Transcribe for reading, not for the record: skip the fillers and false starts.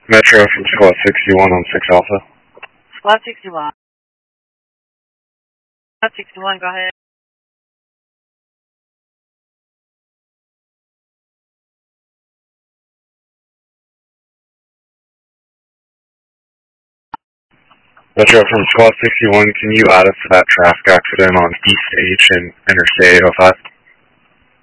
Metro from Squad 61 on 6 Alpha. Squad 61. Squad 61, go ahead. Metro from Squad 61, can you add us to that traffic accident on East H and Interstate 805?